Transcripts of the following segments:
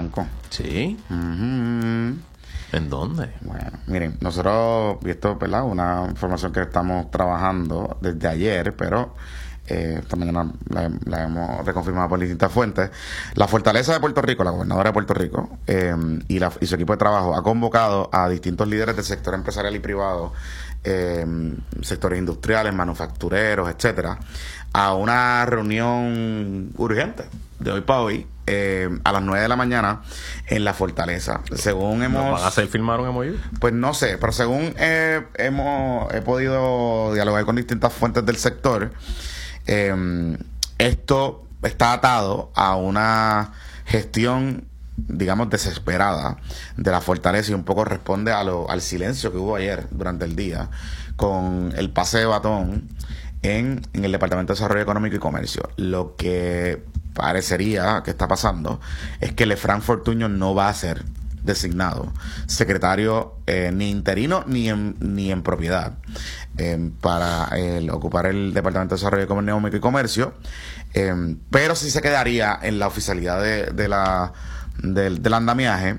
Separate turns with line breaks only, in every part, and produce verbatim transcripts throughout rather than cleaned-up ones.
Franco.
Sí.
Uh-huh.
¿En dónde?
Bueno, miren, nosotros, y esto, ¿verdad? Una información que estamos trabajando desde ayer, pero eh, esta mañana la, la hemos reconfirmado por distintas fuentes. La Fortaleza de Puerto Rico, la gobernadora de Puerto Rico, eh, y, la, y su equipo de trabajo ha convocado a distintos líderes del sector empresarial y privado, eh, sectores industriales, manufactureros, etcétera, a una reunión urgente de hoy para hoy, eh, a las nueve de la mañana en la Fortaleza. Según hemos...
¿Nos van a hacer firmar un M O U?
Pues no sé, pero según eh, hemos he podido dialogar con distintas fuentes del sector, eh, esto está atado a una gestión, digamos, desesperada de la Fortaleza, y un poco responde a lo, al silencio que hubo ayer durante el día con el pase de batón en, en el Departamento de Desarrollo Económico y Comercio. Lo que parecería que está pasando es que Lefranc Fortuño no va a ser designado secretario eh, ni interino ni en, ni en propiedad eh, para el, ocupar el Departamento de Desarrollo Económico y Comercio, eh, pero sí se quedaría en la oficialidad de, de la, del, del andamiaje,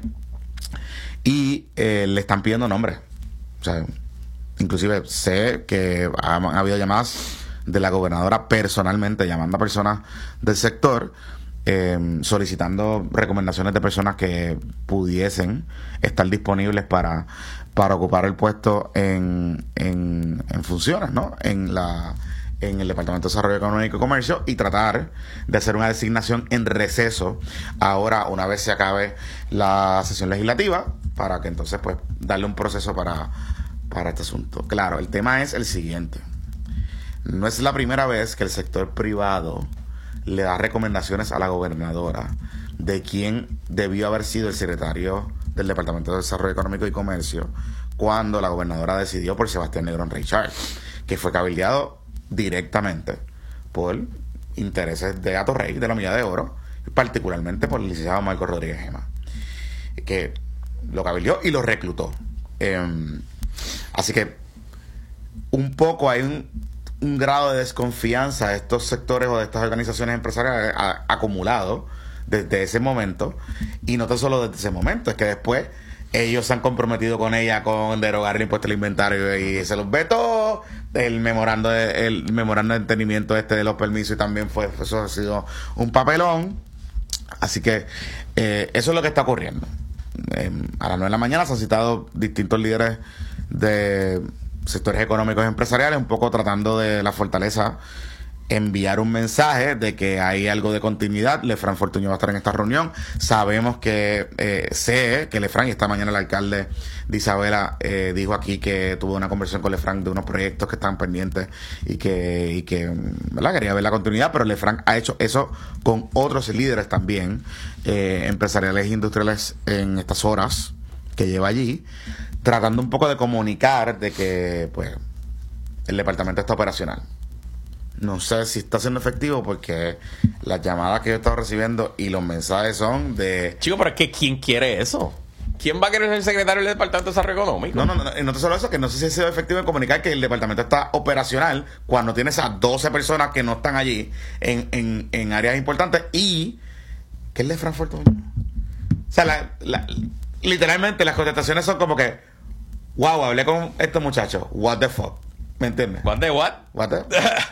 y eh, le están pidiendo nombres. O sea, inclusive sé que ha, ha habido llamadas de la gobernadora personalmente llamando a personas del sector, eh, solicitando recomendaciones de personas que pudiesen estar disponibles para, para ocupar el puesto en, en, en funciones, ¿no? En la en el Departamento de Desarrollo Económico y Comercio, y tratar de hacer una designación en receso ahora, una vez se acabe la sesión legislativa, para que entonces pues darle un proceso para, para este asunto. Claro, el tema es el siguiente. No es la primera vez que el sector privado le da recomendaciones a la gobernadora de quién debió haber sido el secretario del Departamento de Desarrollo Económico y Comercio cuando la gobernadora decidió por Sebastián Negrón Reychard, que fue cabildeado directamente por intereses de Atorrey, de la Milla de Oro, particularmente por el licenciado Marco Rodríguez Gema, que lo cabildeó y lo reclutó. Eh, así que un poco hay un un grado de desconfianza de estos sectores o de estas organizaciones empresariales a, acumulado desde ese momento, y no tan solo desde ese momento, es que después ellos se han comprometido con ella con derogar el impuesto al inventario y se los vetó, el memorando de, el memorando de entendimiento este de los permisos, y también fue eso ha sido un papelón. Así que eh, eso es lo que está ocurriendo. Eh, a las nueve de la mañana se han citado distintos líderes de sectores económicos y empresariales, un poco tratando de la Fortaleza enviar un mensaje de que hay algo de continuidad. Lefranc Fortuño va a estar en esta reunión. Sabemos que, eh, sé que Lefranc, y esta mañana el alcalde de Isabela eh, dijo aquí que tuvo una conversación con Lefranc de unos proyectos que están pendientes y que, y que ¿verdad? Quería ver la continuidad, pero Lefranc ha hecho eso con otros líderes también, eh, empresariales e industriales, en estas horas que lleva allí, tratando un poco de comunicar de que pues el departamento está operacional. No sé si está siendo efectivo, porque las llamadas que yo he estado recibiendo y los mensajes son de...
Chico, pero es que ¿quién quiere eso? ¿Quién va a querer ser secretario del Departamento de Desarrollo Económico?
No, no, no, no, no solo eso, que no sé si ha sido efectivo en comunicar que el departamento está operacional cuando tienes a doce personas que no están allí en, en, en áreas importantes, y que es de Frankfurt. O sea, la, la, literalmente las contestaciones son como que, wow, hablé con estos muchachos, what the fuck, ¿me entiendes?
¿What the what?
What the...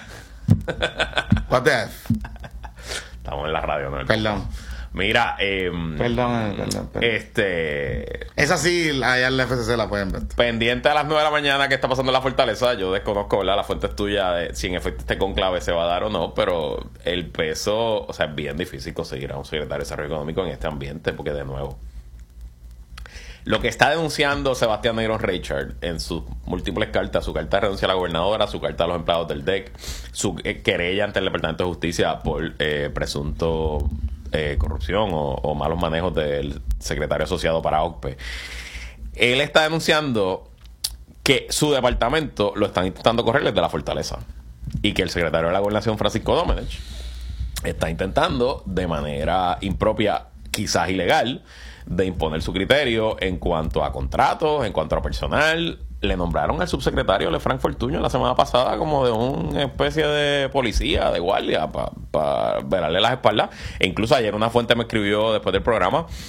What the F?
Estamos en la radio, ¿no?
Perdón.
Mira, eh,
Perdón, perdón, perdón.
Este.
Esa sí, allá en la F C C la pueden ver.
Pendiente a las nueve de la mañana que está pasando en la Fortaleza. Yo desconozco, ¿verdad? La fuente es tuya de si en efecto este conclave se va a dar o no, pero el peso, o sea, es bien difícil conseguir a un secretario de Desarrollo Económico en este ambiente, porque de nuevo, lo que está denunciando Sebastián Negrón Reychard en sus múltiples cartas, su carta de renuncia a la gobernadora, su carta a los empleados del D E C, su eh, querella ante el Departamento de Justicia por eh, presunto eh, corrupción o, o malos manejos del secretario asociado para O C P E. Él está denunciando que su departamento lo están intentando correr desde la Fortaleza, y que el secretario de la Gobernación, Francisco Domenech, está intentando de manera impropia, quizás ilegal, de imponer su criterio en cuanto a contratos, en cuanto a personal. Le nombraron al subsecretario Lefranc Fortuño la semana pasada como de una especie de policía, de guardia, para pa velarle las espaldas. E incluso ayer una fuente me escribió después del programa